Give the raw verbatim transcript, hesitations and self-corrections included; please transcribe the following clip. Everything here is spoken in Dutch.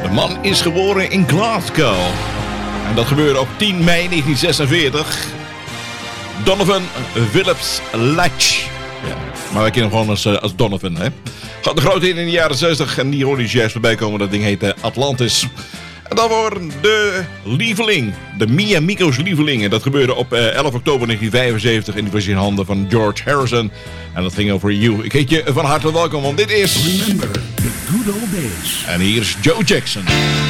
man is geboren in Glasgow. En dat gebeurde op tien mei negentien zesenveertig. Donovan Phillips Latch. Ja, maar wij kennen hem gewoon als, uh, als Donovan, hè. Gaat de grote in in de jaren zestig en die hoorde je juist voorbij komen. Dat ding heette Atlantis. En dan voor de lieveling, de Mia Miko's lieveling. En dat gebeurde op uh, elf oktober negentien vijfenzeventig en die was in handen van George Harrison. En dat ging over You. Ik heet je van harte welkom, want dit is... Remember the good old days. En hier is Joe Jackson.